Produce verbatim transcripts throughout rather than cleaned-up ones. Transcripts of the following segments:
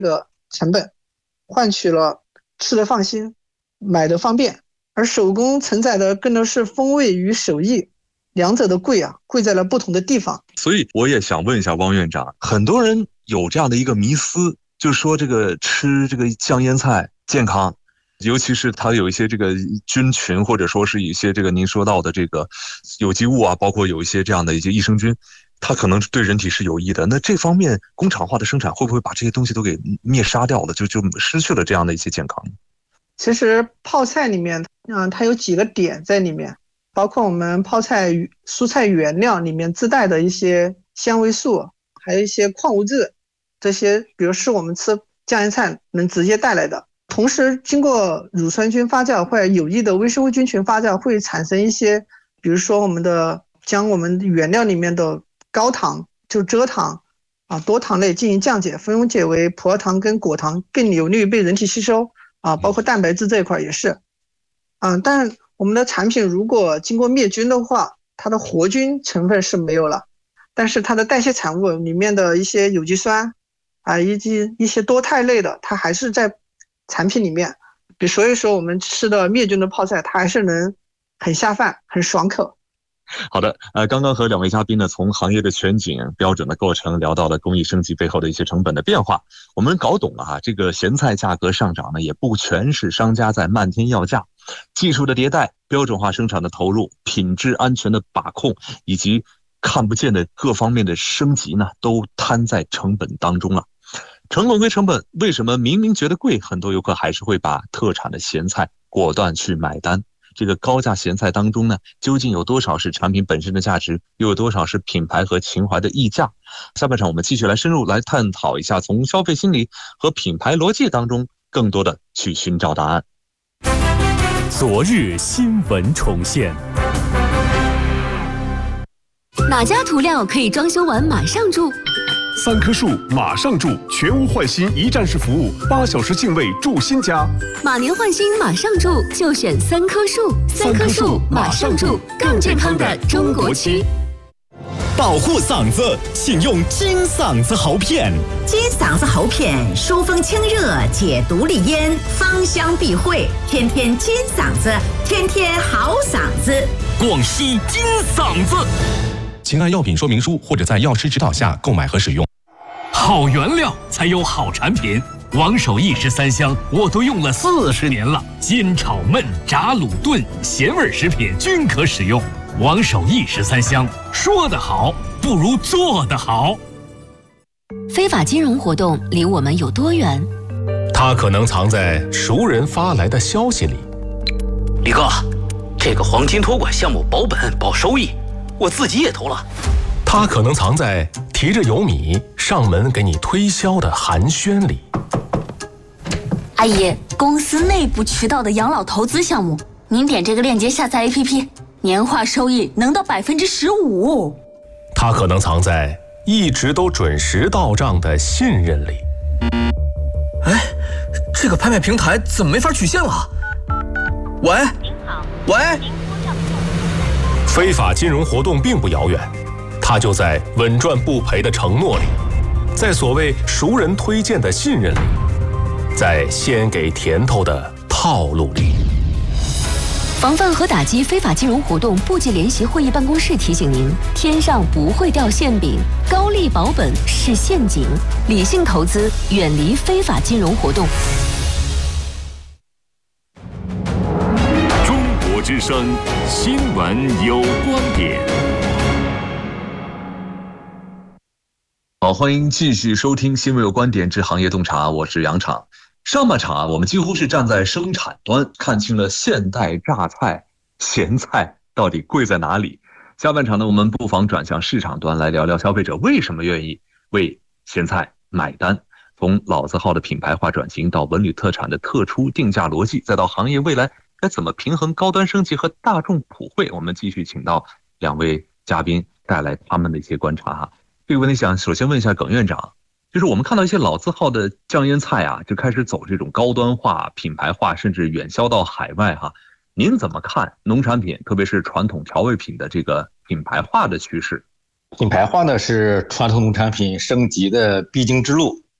个成本，换取了吃的放心、买的方便。而手工承载的更多是风味与手艺，两者的贵啊，贵在了不同的地方。 所以我也想问一下汪院长，很多人有这样的一个迷思，就是说这个吃这个酱腌菜健康，尤其是它有一些这个菌群，或者说是一些这个您说到的这个有机物啊，包括有一些这样的一些益生菌，它可能对人体是有益的。那这方面工厂化的生产会不会把这些东西都给灭杀掉了，就就失去了这样的一些健康？ 其实泡菜里面，嗯，它有几个点在里面，包括我们泡菜蔬菜原料里面自带的一些纤维素，还有一些矿物质，这些比如是我们吃酱腌菜能直接带来的。同时经过乳酸菌发酵或者有益的微生物菌群发酵，会产生一些，比如说我们的将我们原料里面的高糖，就蔗糖啊多糖类进行降解，分解为葡萄糖跟果糖，更有利于被人体吸收啊，包括蛋白质这一块也是。嗯，但我们的产品如果经过灭菌的话，它的活菌成分是没有了，但是它的代谢产物里面的一些有机酸啊，以及一些多肽类的，它还是在产品里面。所以说我们吃的灭菌的泡菜，它还是能很下饭，很爽口。 好的，呃，刚刚和两位嘉宾呢，从行业的全景、标准的构成，聊到了工艺升级背后的一些成本的变化。我们搞懂了哈，这个咸菜价格上涨呢，也不全是商家在漫天要价，技术的迭代、标准化生产的投入、品质安全的把控，以及看不见的各方面的升级呢，都摊在成本当中了。成本归成本，为什么明明觉得贵，很多游客还是会把特产的咸菜果断去买单？这个高价咸菜当中呢，究竟有多少是产品本身的价值，又有多少是品牌和情怀的溢价？下半场我们继续来深入来探讨一下，从消费心理和品牌逻辑当中更多的去寻找答案。 昨日新闻重现。 哪家涂料可以装修完马上住？ 三棵树马上住，全屋换新一站式服务，八小时净位住新家。 马年换新马上住，就选三棵树。三棵树马上住，更健康的中国区。 保护嗓子，请用金嗓子喉片。 金嗓子喉片疏风清热，解毒利咽，芳香避秽，天天金嗓子，天天好嗓子。 广西金嗓子。 请按药品说明书或者在药师指导下购买和使用。 好原料才有好产品，王守义十三香我都用了四十年了，煎炒焖炸卤炖咸味食品均可使用。王守义十三香，说得好不如做得好。 非法金融活动离我们有多远？ 它可能藏在熟人发来的消息里。 李哥，这个黄金托管项目保本保收益，我自己也投了。 它可能藏在提着油米上门给你推销的寒暄里。 阿姨，公司内部渠道的养老投资项目，您点这个链接下载 A P P， 年化收益能到百分之十五。 它可能藏在一直都准时到账的信任里。 哎，这个拍卖平台怎么没法取现了？喂，您好，喂。 非法金融活动并不遥远，它就在稳赚不赔的承诺里，在所谓熟人推荐的信任里，在先给甜头的套路里。 防范和打击非法金融活动部际联席会议办公室提醒您：天上不会掉馅饼，高利保本是陷阱，理性投资，远离非法金融活动。 中国之声新闻有观点。 好，欢迎继续收听新闻有观点之行业洞察，我是杨昶。上半场啊，我们几乎是站在生产端看清了现代榨菜、咸菜到底贵在哪里。下半场呢，我们不妨转向市场端来聊聊消费者为什么愿意为咸菜买单。从老字号的品牌化转型到文旅特产的特殊定价逻辑，再到行业未来该怎么平衡高端升级和大众普惠，我们继续请到两位嘉宾带来他们的一些观察哈。这个问题想首先问一下耿院长，就是我们看到一些老字号的酱腌菜啊，就开始走这种高端化、品牌化，甚至远销到海外哈。您怎么看农产品，特别是传统调味品的这个品牌化的趋势？ 品牌化呢是传统农产品升级的必经之路。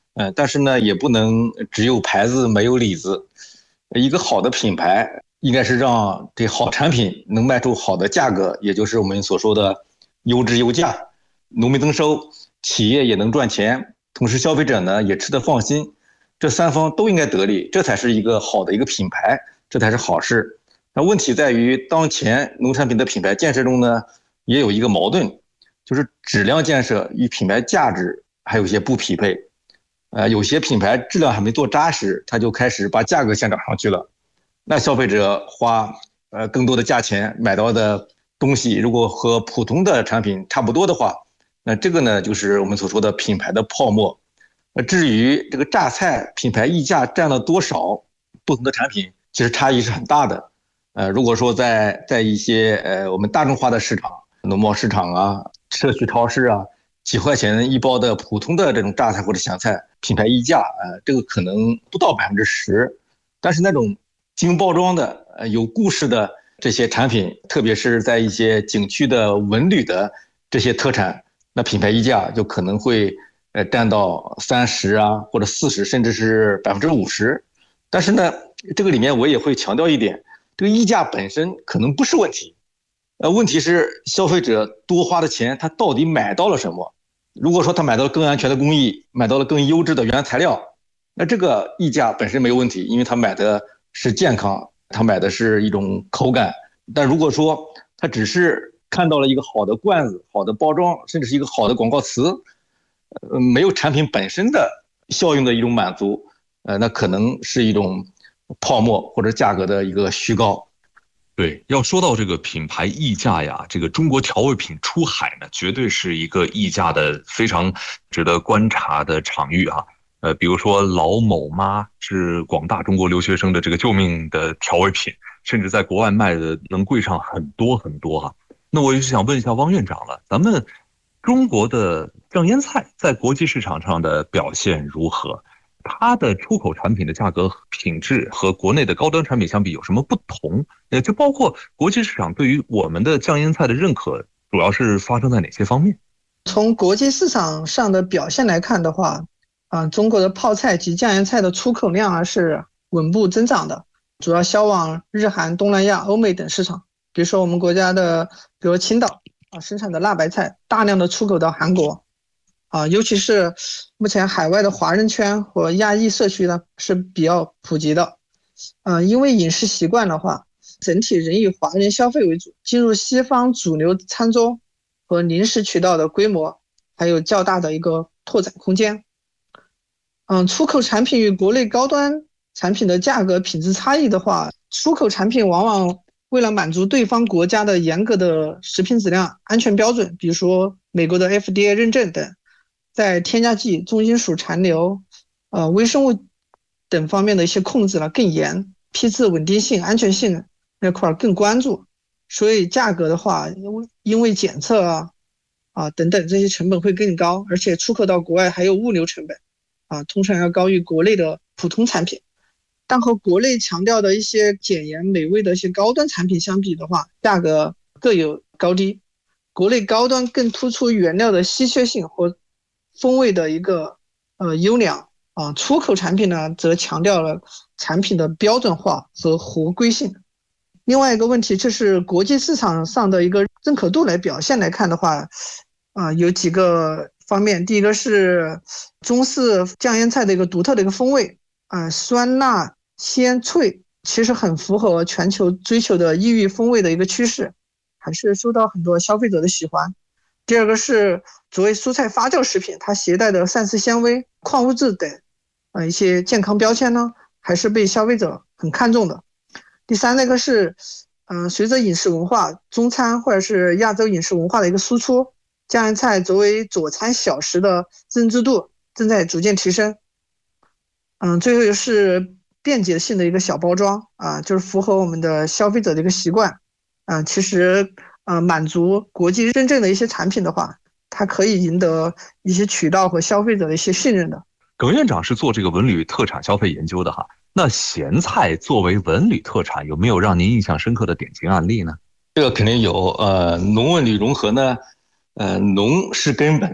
呃，但是呢，也不能只有牌子没有里子。一个好的品牌应该是让这好产品能卖出好的价格，也就是我们所说的优质优价，农民增收，企业也能赚钱，同时消费者呢也吃得放心，这三方都应该得利，这才是一个好的一个品牌，这才是好事。那问题在于当前农产品的品牌建设中呢，也有一个矛盾，就是质量建设与品牌价值还有些不匹配。呃，有些品牌质量还没做扎实，它就开始把价格先涨上去了。那消费者花呃更多的价钱买到的东西，如果和普通的产品差不多的话，那这个呢就是我们所说的品牌的泡沫。呃，至于这个榨菜品牌溢价占了多少，不同的产品其实差异是很大的。呃，如果说在在一些呃我们大众化的市场，农贸市场啊、社区超市啊，几块钱一包的普通的这种榨菜或者香菜，品牌溢价，呃，这个可能不到百分之十。但是那种精包装的、呃有故事的这些产品，特别是在一些景区的文旅的这些特产，那品牌溢价就可能会呃占到三十啊，或者四十，甚至是百分之五十。但是呢，这个里面我也会强调一点，这个溢价本身可能不是问题，呃，问题是消费者多花的钱，他到底买到了什么？如果说他买到了更安全的工艺，买到了更优质的原材料，那这个溢价本身没有问题，因为他买的是健康，他买的是一种口感。但如果说他只是看到了一个好的罐子、好的包装，甚至是一个好的广告词，呃，没有产品本身的效用的一种满足，呃，那可能是一种泡沫或者价格的一个虚高。 对，要说到这个品牌溢价呀，这个中国调味品出海呢，绝对是一个溢价的非常值得观察的场域啊。呃，比如说老某妈是广大中国留学生的这个救命的调味品，甚至在国外卖的能贵上很多很多啊。那我就想问一下汪院长了，咱们中国的酱腌菜在国际市场上的表现如何？它的出口产品的价格品质和国内的高端产品相比有什么不同？也就包括国际市场对于我们的酱腌菜的认可，主要是发生在哪些方面？ 从国际市场上的表现来看的话，啊、呃，中国的泡菜及酱腌菜的出口量啊是稳步增长的，主要销往日韩、东南亚、欧美等市场。比如说我们国家的，比如青岛啊生产的辣白菜，大量的出口到韩国。啊，尤其是目前海外的华人圈和亚裔社区呢是比较普及的，呃，因为饮食习惯的话，整体仍以华人消费为主，进入西方主流餐桌和零食渠道的规模还有较大的一个拓展空间。嗯，出口产品与国内高端产品的价格品质差异的话，出口产品往往为了满足对方国家的严格的食品质量安全标准，比如说美国的 F D A 认证等，在添加剂、重金属残留、呃微生物等方面的一些控制呢更严，批次稳定性、安全性那块更关注，所以价格的话，因为因为检测啊啊等等这些成本会更高，而且出口到国外还有物流成本啊，通常要高于国内的普通产品。但和国内强调的一些简言美味的一些高端产品相比的话，价格各有高低。国内高端更突出原料的稀缺性和风味的一个呃优良啊，出口产品呢则强调了产品的标准化和合规性。另外一个问题就是国际市场上的一个认可度来表现来看的话，啊有几个方面。第一个是中式酱腌菜的一个独特的一个风味啊，酸辣鲜脆，其实很符合全球追求的异域风味的一个趋势，还是受到很多消费者的喜欢。第二个是作为蔬菜发酵食品，它携带的膳食纤维、矿物质等呃一些健康标签呢，还是被消费者很看重的。第三那个是嗯、呃，随着饮食文化、中餐或者是亚洲饮食文化的一个输出，酱腌菜作为佐餐小食的认知度正在逐渐提升。嗯，最后是便捷性的一个小包装啊，就是符合我们的消费者的一个习惯啊。其实呃，满足国际认证的一些产品的话，它可以赢得一些渠道和消费者的一些信任的。 耿院长是做这个文旅特产消费研究的哈，那咸菜作为文旅特产，有没有让您印象深刻的典型案例呢？ 这个肯定有，呃，农文旅融合呢，呃，农是根本，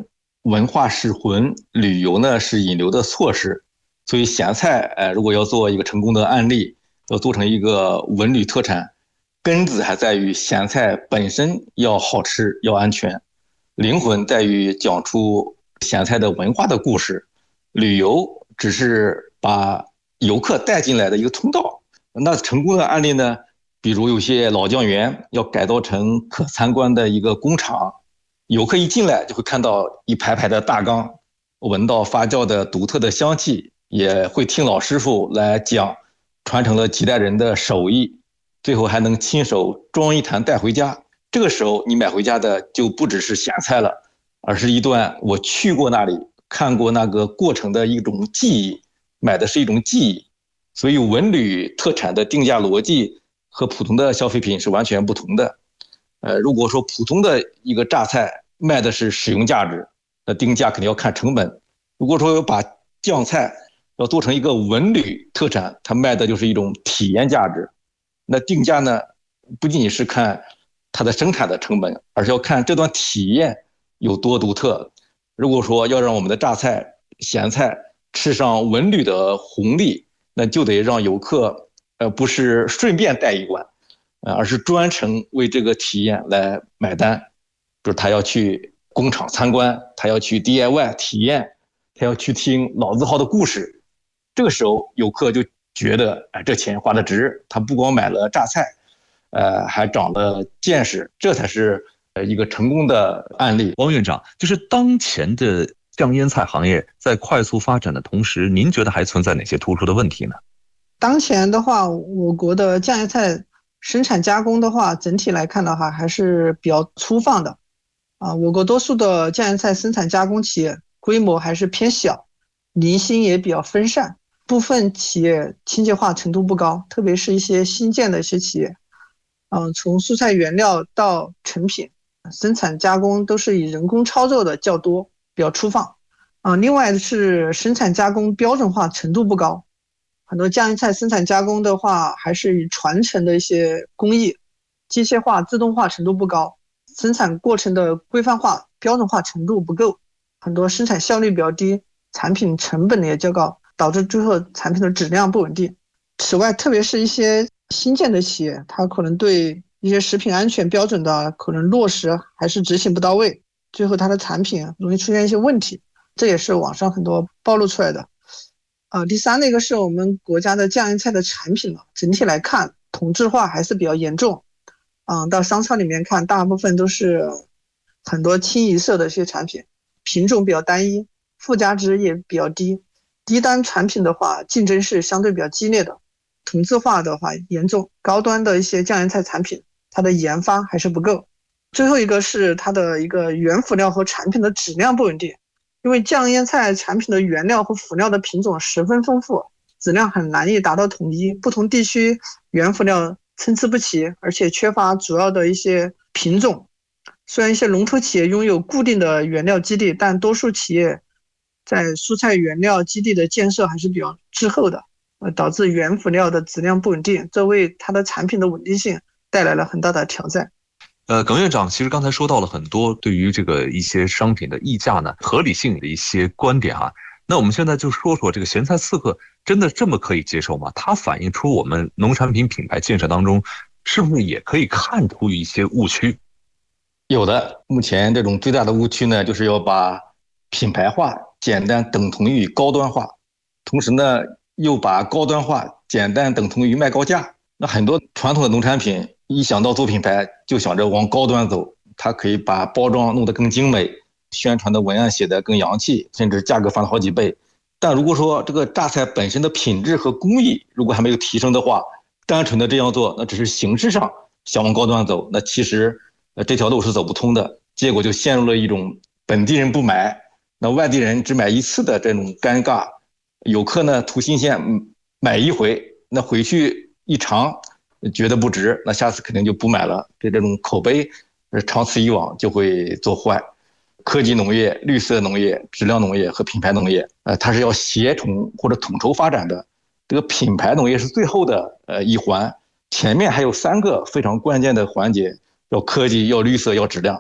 文化是魂，旅游呢是引流的措施。所以咸菜，呃，如果要做一个成功的案例，要做成一个文旅特产，根子还在于咸菜本身要好吃，要安全。灵魂在于讲出咸菜的文化的故事，旅游只是把游客带进来的一个通道。那成功的案例呢，比如有些老酱园要改造成可参观的一个工厂，游客一进来就会看到一排排的大缸，闻到发酵的独特的香气，也会听老师傅来讲，传承了几代人的手艺，最后还能亲手装一坛带回家。这个时候你买回家的就不只是咸菜了，而是一段我去过那里看过那个过程的一种记忆，买的是一种记忆。所以文旅特产的定价逻辑和普通的消费品是完全不同的。呃，如果说普通的一个榨菜卖的是使用价值，那定价肯定要看成本。如果说要把酱菜要做成一个文旅特产，它卖的就是一种体验价值。那定价呢，不仅仅是看它的生产的成本，而是要看这段体验有多独特。如果说要让我们的榨菜、咸菜吃上文旅的红利，那就得让游客，呃，不是顺便带一碗，呃，而是专程为这个体验来买单。就是他要去工厂参观，他要去 D I Y 体验，他要去听老字号的故事。这个时候，游客就觉得，哎，这钱花的值。他不光买了榨菜，呃，还长了见识，这才是呃一个成功的案例。 王院长，就是当前的酱腌菜行业在快速发展的同时，您觉得还存在哪些突出的问题呢？ 当前的话，我国的酱腌菜生产加工的话，整体来看的话还是比较粗放的啊。我国多数的酱腌菜生产加工企业规模还是偏小，零星也比较分散，部分企业清洁化程度不高，特别是一些新建的一些企业，嗯，从蔬菜原料到成品生产加工都是以人工操作的较多，比较粗放啊。另外是生产加工标准化程度不高，很多酱腌菜生产加工的话还是以传承的一些工艺，机械化自动化程度不高，生产过程的规范化标准化程度不够，很多生产效率比较低，产品成本也较高，导致最后产品的质量不稳定。此外，特别是一些新建的企业，它可能对一些食品安全标准的可能落实还是执行不到位，最后它的产品容易出现一些问题，这也是网上很多暴露出来的。呃，第三那个是我们国家的酱腌菜的产品呢，整体来看同质化还是比较严重。嗯，到商超里面看，大部分都是很多清一色的一些产品，品种比较单一，附加值也比较低，低端产品的话竞争是相对比较激烈的，同质化的话严重，高端的一些酱腌菜产品它的研发还是不够。最后一个是它的一个原辅料和产品的质量不稳定，因为酱腌菜产品的原料和辅料的品种十分丰富，质量很难以达到统一，不同地区原辅料参差不齐，而且缺乏主要的一些品种。虽然一些龙头企业拥有固定的原料基地，但多数企业在蔬菜原料基地的建设还是比较滞后的，呃，导致原辅料的质量不稳定，这为它的产品的稳定性带来了很大的挑战。 呃，耿院长，其实刚才说到了很多对于这个一些商品的溢价呢、合理性的一些观点啊。那我们现在就说说这个咸菜刺客真的这么可以接受吗？它反映出我们农产品品牌建设当中是不是也可以看出一些误区？ 有的，目前这种最大的误区呢，就是要把品牌化简单等同于高端化，同时呢又把高端化简单等同于卖高价。那很多传统的农产品一想到做品牌就想着往高端走，它可以把包装弄得更精美，宣传的文案写得更洋气，甚至价格翻了好几倍。但如果说这个榨菜本身的品质和工艺如果还没有提升的话，单纯的这样做，那只是形式上想往高端走，那其实呃这条路是走不通的，结果就陷入了一种本地人不买，那外地人只买一次的这种尴尬。游客呢图新鲜买一回，那回去一尝觉得不值，那下次肯定就不买了，对这种口碑长此以往就会做坏。科技农业、绿色农业、质量农业和品牌农业，呃，它是要协同或者统筹发展的。这个品牌农业是最后的呃一环，前面还有三个非常关键的环节，要科技、要绿色、要质量。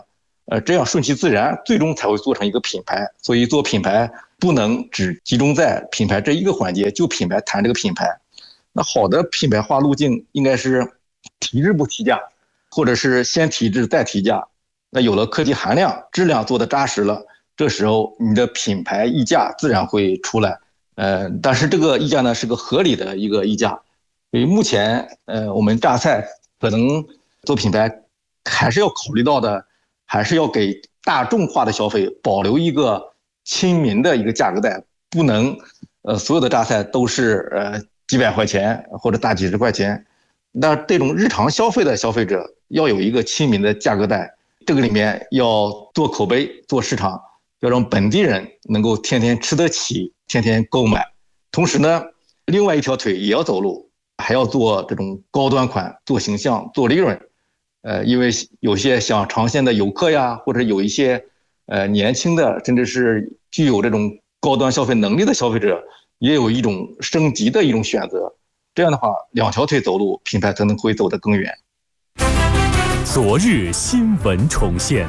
呃，这样顺其自然，最终才会做成一个品牌。所以做品牌不能只集中在品牌这一个环节，就品牌谈这个品牌。那好的品牌化路径应该是提质不提价，或者是先提质再提价。那有了科技含量，质量做得扎实了，这时候你的品牌溢价自然会出来。呃，但是这个溢价呢是个合理的一个溢价。所以目前呃我们榨菜可能做品牌还是要考虑到的，还是要给大众化的消费保留一个亲民的一个价格带，不能呃所有的榨菜都是呃几百块钱或者大几十块钱。那这种日常消费的消费者要有一个亲民的价格带，这个里面要做口碑做市场，要让本地人能够天天吃得起，天天购买。同时呢，另外一条腿也要走路，还要做这种高端款，做形象做利润。呃，因为有些想尝鲜的游客呀，或者有一些呃年轻的，甚至是具有这种高端消费能力的消费者，也有一种升级的一种选择。这样的话，两条腿走路，品牌才能会走得更远。 昨日新闻重现。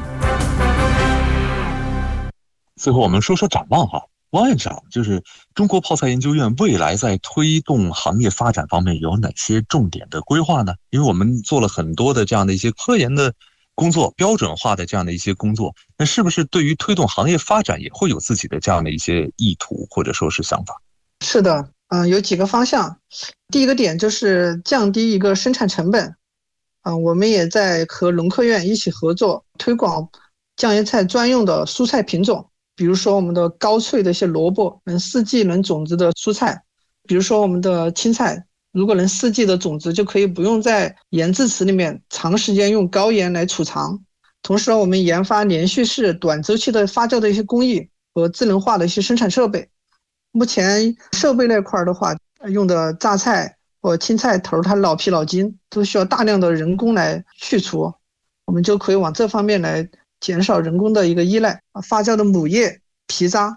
最后我们说说展望哈，王院长，就是中国泡菜研究院未来在推动行业发展方面有哪些重点的规划呢？因为我们做了很多的这样的一些科研的工作，标准化的这样的一些工作，那是不是对于推动行业发展也会有自己的这样的一些意图或者说是想法？ 是的，嗯、呃，有几个方向。第一个点就是降低一个生产成本，嗯、呃，我们也在和农科院一起合作，推广酱叶菜专用的蔬菜品种。比如说我们的高脆的一些萝卜，能四季能种植的蔬菜，比如说我们的青菜，如果能四季的种植，就可以不用在盐制池里面长时间用高盐来储藏。同时我们研发连续式短周期的发酵的一些工艺和智能化的一些生产设备。目前设备那块的话，用的榨菜或青菜头它老皮老筋都需要大量的人工来去除，我们就可以往这方面来减少人工的一个依赖。发酵的母叶、皮渣